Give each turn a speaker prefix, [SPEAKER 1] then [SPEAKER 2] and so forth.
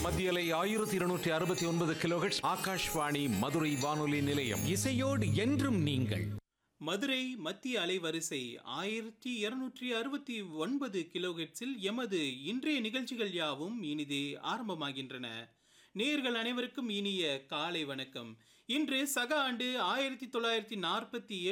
[SPEAKER 1] மத்தியலை 1269 கிலோஹெர்ட்ஸ் ஆகாஷ்வாணி மதுரை வானொலி நிலையம்.
[SPEAKER 2] இசையோடு என்றும் நீங்கள்.
[SPEAKER 3] மதுரை மத்திய அலைவரிசை 1269 கிலோஹெர்ட்ஸில் எமது இன்றைய நிகழ்ச்சிகள் யாவும் இனிதே ஆரம்பமாகின்றன. நேயர்கள் அனைவருக்கும் இனிய காலை வணக்கம். இன்று சக ஆண்டு 1947